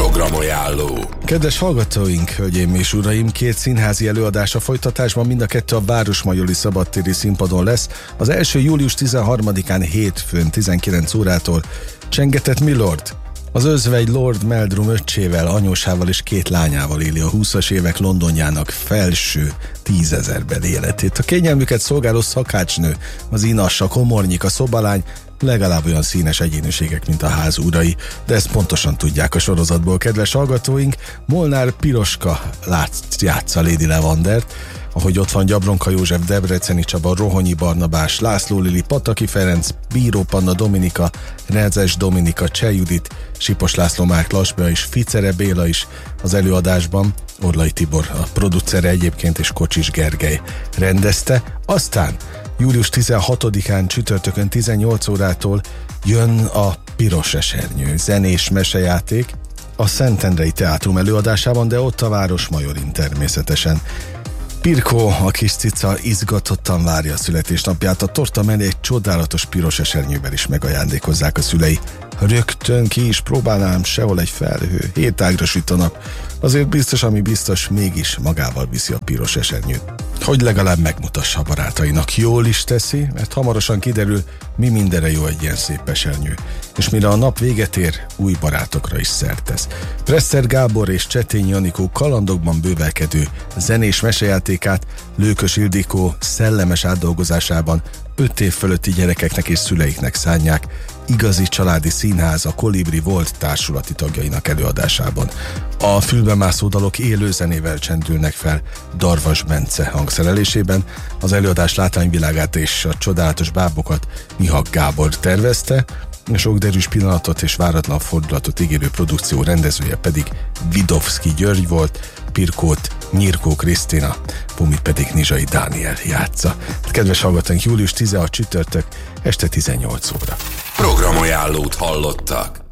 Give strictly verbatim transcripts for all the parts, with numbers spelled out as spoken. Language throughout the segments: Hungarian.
Programajánló. Kedves hallgatóink, hölgyeim és uraim, két színházi előadás a folytatásban, mind a kettő a Városmajori Szabadtéri Színpadon lesz. Az első július tizenharmadikán hétfőn tizenkilenc órától. Csengetett Milord. Az özvegy Lord Meldrum öccsével, anyósával és két lányával éli a húszas évek Londonjának felső tízezerben életét. A kényelmüket szolgáló szakácsnő, az Inassa, Komornyik, a szobalány legalább olyan színes egyéniségek, mint a ház urai, de ezt pontosan tudják a sorozatból, kedves hallgatóink. Molnár Piroska látsz, játsza Lady Lavandert, ahogy ott van Gyabronka József, Debreceni Csaba, Rohonyi Barnabás, László Lili, Pataki Ferenc, Bíró Panna Dominika, Redzes Dominika, Cseh Judit, Sipos László, Márk Lasbea és Ficere Béla is az előadásban. Orlai Tibor a producere egyébként, és Kocsis Gergely rendezte. Aztán július tizenhatodikán csütörtökön tizennyolc órától jön a Piros Esernyő zenés mesejáték a Szentendrei Teátrum előadásában, de ott a Városmajorin természetesen. Pirkó, a kis cica izgatottan várja a születésnapját, a torta mellé egy csodálatos piros esernyővel is megajándékozzák a szülei. Rögtön ki is próbálnám, sehol egy felhő, hétágra süt a nap, azért biztos, ami biztos, mégis magával viszi a piros esernyőt. Hogy legalább megmutassa a barátainak. Jól is teszi, mert hamarosan kiderül, mi mindenre jó egy ilyen szép esernyő. És mire a nap véget ér, új barátokra is szert tesz. Preszter Gábor és Csetény Janikó kalandokban bővelkedő zenés mesejátékát Lőkös Ildikó szellemes átdolgozásában öt év fölötti gyerekeknek és szüleiknek szánják, igazi családi színház a Kolibri volt társulati tagjainak előadásában. A fülbemászó dalok élő zenével csendülnek fel Darvas Bence hangszerelésében. Az előadás látványvilágát és a csodálatos bábokat Mihak Gábor tervezte, sok derűs pillanatot és váratlan fordulatot ígérő produkció rendezője pedig Vidovszki György volt, Pirkót Nyirkó Krisztina, Pumit pedig Nizsai Dániel játsza. Kedves hallgatóink, július tizenhatodika csütörtök, este tizennyolc óra. Programajánlót hallottak.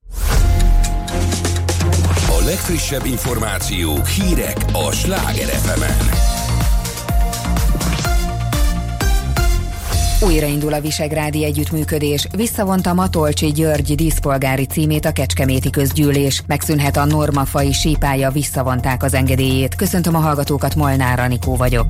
A legfrissebb információk, hírek a Sláger ef emen. Újraindul a visegrádi együttműködés, visszavonta Matolcsy György díszpolgári címét a Kecskeméti Közgyűlés, megszűnhet a normafai sípálya, visszavonták az engedélyét. Köszöntöm a hallgatókat, Molnár Anikó vagyok.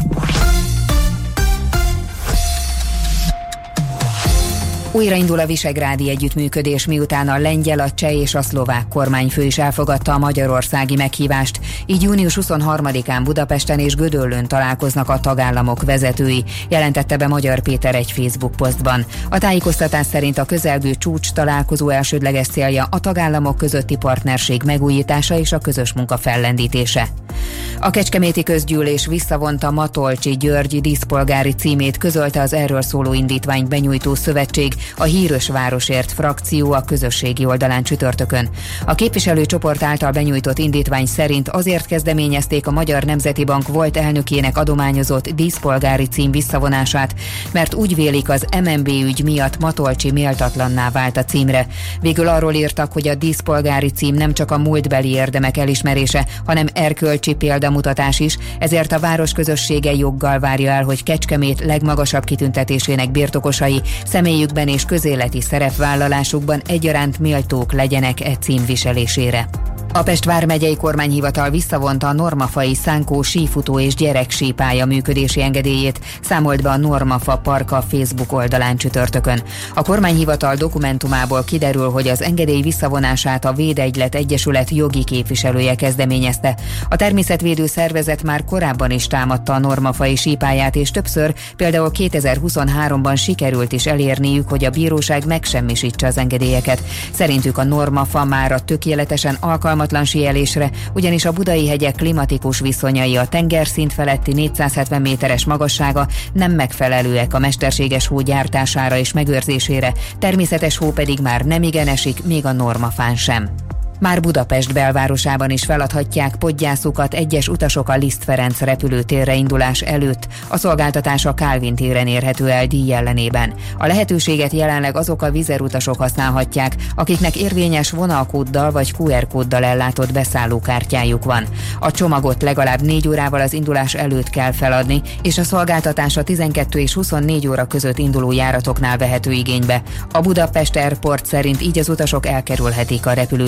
Újraindul a visegrádi együttműködés, miután a lengyel, a cseh és a szlovák kormányfő is elfogadta a magyarországi meghívást. Így június huszonharmadikán Budapesten és Gödöllőn találkoznak a tagállamok vezetői, jelentette be Magyar Péter egy Facebook posztban. A tájékoztatás szerint a közelgő csúcs találkozó elsődleges célja a tagállamok közötti partnerség megújítása és a közös munka fellendítése. A Kecskeméti Közgyűlés visszavonta Matolcsy György díszpolgári címét, közölte az erről szóló indítványt benyújtó szövetség, a Hírös Városért frakció a közösségi oldalán csütörtökön. A képviselőcsoport által benyújtott indítvány szerint azért kezdeményezték a Magyar Nemzeti Bank volt elnökének adományozott díszpolgári cím visszavonását, mert úgy vélik, az em en bé ügy miatt Matolcsy méltatlanná vált a címre. Végül arról írtak, hogy a díszpolgári cím nem csak a múltbeli érdemek elismerése, hanem erkölcsi példamutatás is, ezért a város közössége joggal várja el, hogy Kecskemét legmagasabb kitüntetésének birtokosai személyükben és közéleti szerepvállalásukban egyaránt méltók legyenek e cím viselésére. A Pest vármegyei kormányhivatal visszavonta a normafai szánkó sífutó és gyereksípálya működési engedélyét, számolt be a Normafa Parka Facebook oldalán csütörtökön. A kormányhivatal dokumentumából kiderül, hogy az engedély visszavonását a Védegylet Egyesület jogi képviselője kezdeményezte. A természetvédő szervezet már korábban is támadta a normafai sípályát, és többször, például kétezer-huszonháromban sikerült is elérniük, hogy a bíróság megsemmisítse az engedélyeket. Szerintük a Normafa már a tökéletesen alkalmas síelésre, ugyanis a Budai hegyek klimatikus viszonyai, a tengerszint feletti négyszázhetven méteres magassága nem megfelelőek a mesterséges hó gyártására és megőrzésére, természetes hó pedig már nemigen esik, még a Normafán sem. Már Budapest belvárosában is feladhatják podgyászukat egyes utasok a Liszt Ferenc repülőtérre indulás előtt. A szolgáltatás a Kálvin téren érhető el díj ellenében. A lehetőséget jelenleg azok a vizerutasok használhatják, akiknek érvényes vonalkóddal vagy kú er kóddal ellátott beszállókártyájuk van. A csomagot legalább négy órával az indulás előtt kell feladni, és a szolgáltatás a tizenkettő és huszonnégy óra között induló járatoknál vehető igénybe. A Budapest Airport szerint így az utasok elkerülhetik a repülőtéri podgyászukat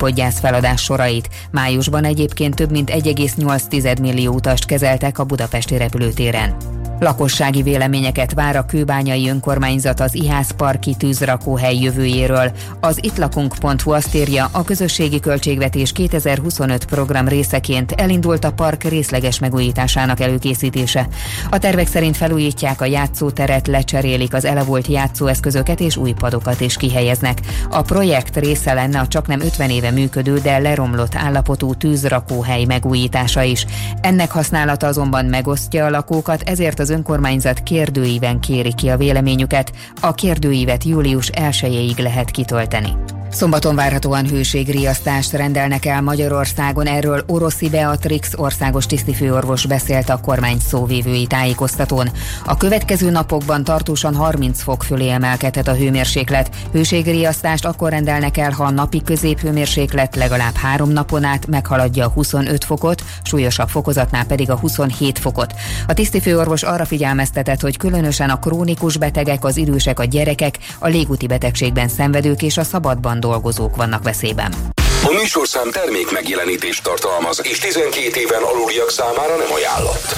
podgyász feladás sorait. Májusban egyébként több mint egy egész nyolc millió utast kezeltek a budapesti repülőtéren. Lakossági véleményeket vár a kőbányai önkormányzat az Ihász parki tűzrakóhely jövőjéről. Az ittlakunk pont hu azt írja, a közösségi költségvetés kétezer-huszonöt program részeként elindult a park részleges megújításának előkészítése. A tervek szerint felújítják a játszóteret, lecserélik az elavult játszóeszközöket és új padokat is kihelyeznek. A projekt része lenne a csaknem ötven éve működő, de leromlott állapotú tűzrakóhely megújítása is. Ennek használata azonban megosztja a lakókat, ezért az az önkormányzat kérdőíven kéri ki a véleményüket. A kérdőívet július elsejéig lehet kitölteni. Szombaton várhatóan hőségriasztást rendelnek el Magyarországon, erről Oroszi Beatrix országos tisztifőorvos beszélt a kormány szóvivői tájékoztatón. A következő napokban tartósan harminc fok fölé emelkedhet a hőmérséklet. Hőségriasztást akkor rendelnek el, ha a napi középhőmérséklet legalább három napon át meghaladja a huszonöt fokot, súlyosabb fokozatnál pedig a huszonhét fokot. A tisztifőorvos arra figyelmeztetett, hogy különösen a krónikus betegek, az idősek, a gyerekek, a légúti betegségben szenvedők és a szabadban dolgozók vannak veszélyben. A műsorszám termék megjelenítést tartalmaz, és tizenkét éven aluliak számára nem ajánlott.